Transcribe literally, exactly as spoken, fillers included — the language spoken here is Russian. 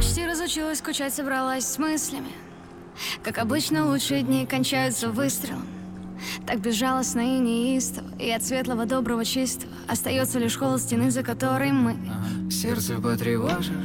Почти разучилась скучать, собралась с мыслями. Как обычно, лучшие дни кончаются выстрелом. Так безжалостно и неистово, и от светлого, доброго, чистого остается лишь холод стены, за которой мы. Сердце потревожишь.